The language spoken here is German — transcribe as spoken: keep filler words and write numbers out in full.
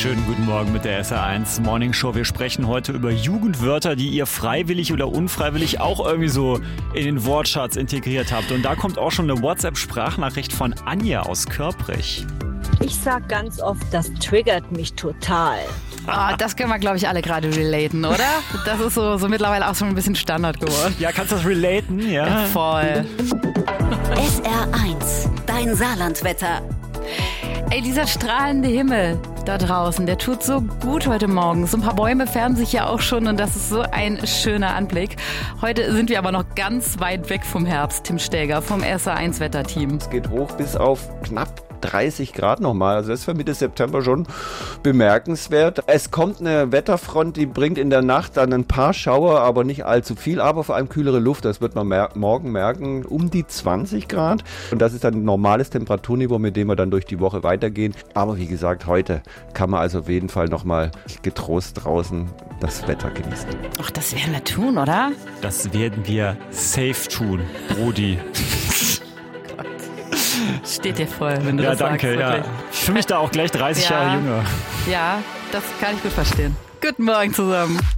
Schönen guten Morgen mit der S R eins Morning Show. Wir sprechen heute über Jugendwörter, die ihr freiwillig oder unfreiwillig auch irgendwie so in den Wortschatz integriert habt. Und da kommt auch schon eine WhatsApp-Sprachnachricht von Anja aus Körprich. Ich sag ganz oft, das triggert mich total. Oh, das können wir, glaube ich, alle gerade relaten, oder? Das ist so, so mittlerweile auch schon ein bisschen Standard geworden. Ja, kannst du das relaten? Ja, ja voll. S R eins, dein Saarlandwetter. Ey, dieser strahlende Himmel da draußen, der tut so gut heute Morgen. So ein paar Bäume färben sich ja auch schon und das ist so ein schöner Anblick. Heute sind wir aber noch ganz weit weg vom Herbst, Tim Stäger vom S R eins Wetterteam. Es geht hoch bis auf knapp dreißig Grad nochmal. Also das ist für Mitte September schon bemerkenswert. Es kommt eine Wetterfront, die bringt in der Nacht dann ein paar Schauer, aber nicht allzu viel, aber vor allem kühlere Luft. Das wird man mer- morgen merken, um die zwanzig Grad. Und das ist dann ein normales Temperaturniveau, mit dem wir dann durch die Woche weitergehen. Aber wie gesagt, heute kann man also auf jeden Fall nochmal getrost draußen das Wetter genießen. Ach, das werden wir tun, oder? Das werden wir safe tun, Brudi. Steht dir voll, wenn du ja, das danke, sagst. Ja, danke. Ich fühle mich da auch gleich dreißig ja, Jahre jünger. Ja, das kann ich gut verstehen. Guten Morgen zusammen.